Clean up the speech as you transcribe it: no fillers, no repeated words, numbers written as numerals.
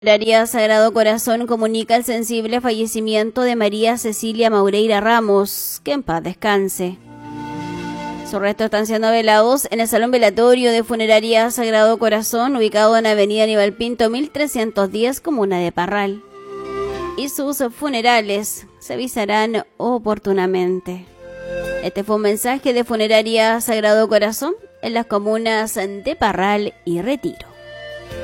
Funeraria Sagrado Corazón comunica el sensible fallecimiento de María Cecilia Maureira Ramos, que en paz descanse. Sus restos están siendo velados en el Salón Velatorio de Funeraria Sagrado Corazón, ubicado en Avenida Aníbal Pinto 1310, comuna de Parral. Y sus funerales se avisarán oportunamente. Este fue un mensaje de Funeraria Sagrado Corazón en las comunas de Parral y Retiro.